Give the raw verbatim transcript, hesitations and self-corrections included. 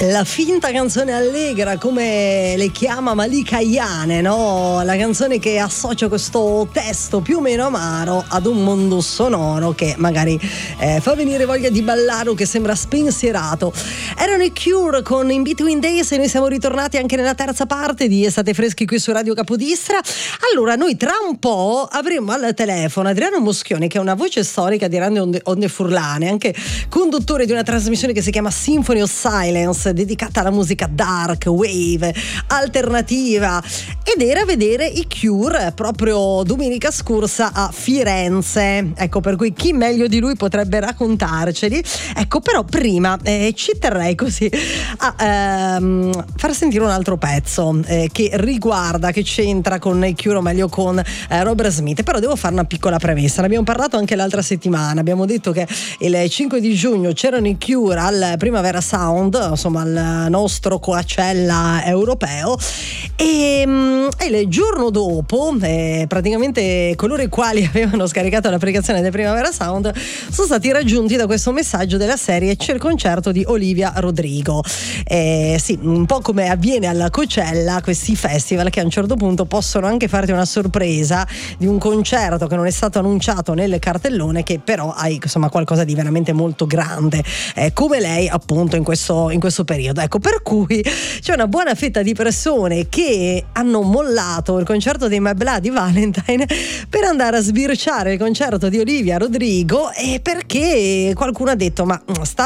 La finta canzone allegra, come le chiama Malika Ayane, no? La canzone che associa questo testo più o meno amaro ad un mondo sonoro che magari eh, fa venire voglia di ballare o che sembra spensierato. Erano i Cure con In Between Days e noi siamo ritornati anche nella terza parte di Estate Freschi qui su Radio Capodistria. Allora, noi tra un po' avremo al telefono Adriano Moschioni, che è una voce storica di Grandi Onde, Onde Furlane, anche conduttore di una trasmissione che si chiama Symphony of Silence, dedicata alla musica dark, wave, alternativa, ed era a vedere i Cure proprio domenica scorsa a Firenze. Ecco, per cui chi meglio di lui potrebbe raccontarceli. Ecco, però prima eh, ci terrei così a ehm, far sentire un altro pezzo eh, che riguarda, che c'entra con i Cure, o meglio con eh, Robert Smith. Però devo fare una piccola premessa, ne abbiamo parlato anche l'altra settimana, abbiamo detto che il cinque di giugno c'erano i Cure al Primavera Sound, insomma al nostro Coachella europeo, e, e il giorno dopo eh, praticamente coloro i quali avevano scaricato l'applicazione del Primavera Sound sono stati raggiunti da questo messaggio della serie: c'è il concerto di Olivia Rodrigo. Eh, sì, un po' come avviene alla Coachella, questi festival che a un certo punto possono anche farti una sorpresa di un concerto che non è stato annunciato nel cartellone, che però hai insomma qualcosa di veramente molto grande, eh, come lei appunto in questo, in questo periodo. Ecco, per cui c'è una buona fetta di persone che hanno mollato il concerto dei My Bloody Valentine per andare a sbirciare il concerto di Olivia Rodrigo, e perché qualcuno ha detto: ma sta